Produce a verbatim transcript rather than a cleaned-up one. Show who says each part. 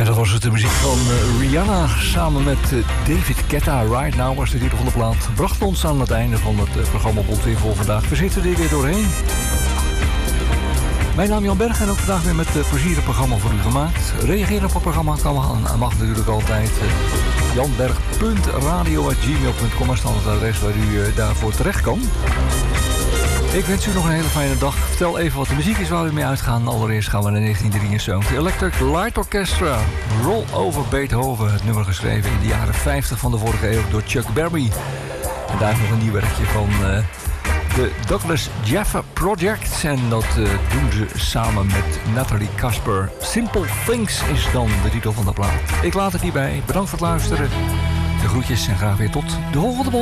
Speaker 1: En dat was het, de muziek van uh, Rihanna samen met uh, David Guetta. Right Now was de titel van de plaat. Bracht ons aan het einde van het uh, programma Boltweer voor vandaag. We zitten er weer doorheen. Mijn naam is Jan Berg en ook vandaag weer met uh, plezier het programma voor u gemaakt. Reageren op het programma kan en mag natuurlijk altijd uh, janberg punt radio at gmail punt com. is dan het adres waar u uh, daarvoor terecht kan. Ik wens u nog een hele fijne dag. Vertel even wat de muziek is waar we mee uitgaan. Allereerst gaan we naar negentien drieënzeventig. Electric Light Orchestra. Roll Over Beethoven. Het nummer geschreven in de jaren vijftig van de vorige eeuw door Chuck Berry. En daar is nog een nieuw werkje van uh, de Douglas Jaffa Project. En dat uh, doen ze samen met Nathalie Kasper. Simple Things is dan de titel van de plaat. Ik laat het hierbij. Bedankt voor het luisteren. De groetjes en graag weer tot de volgende.